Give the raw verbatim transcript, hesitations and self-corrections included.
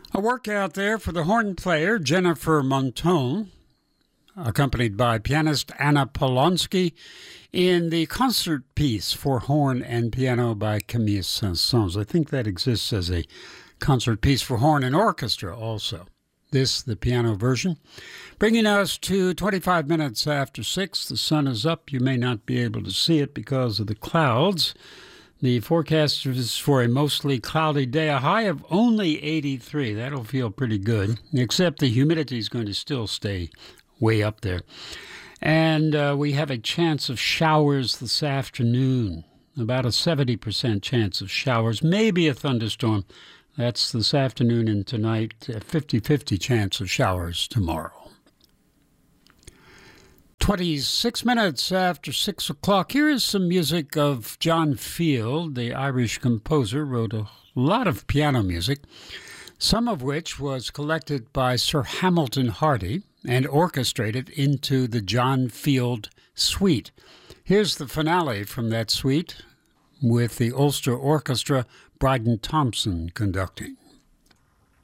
A workout there for the horn player Jennifer Montone, accompanied by pianist Anna Polonsky, in the concert piece for horn and piano by Camille Saint-Saëns. I think that exists as a concert piece for horn and orchestra also. This, the piano version. Bringing us to twenty-five minutes after six. The sun is up. You may not be able to see it because of the clouds. The forecast is for a mostly cloudy day, a high of only eighty-three. That'll feel pretty good, except the humidity is going to still stay way up there. And uh, we have a chance of showers this afternoon, about a seventy percent chance of showers, maybe a thunderstorm. That's this afternoon and tonight, a fifty-fifty chance of showers tomorrow. twenty-six minutes after six o'clock. Here is some music of John Field, the Irish composer, wrote a lot of piano music, some of which was collected by Sir Hamilton Hardy and orchestrated into the John Field Suite. Here's the finale from that suite with the Ulster Orchestra, Bryden Thompson conducting.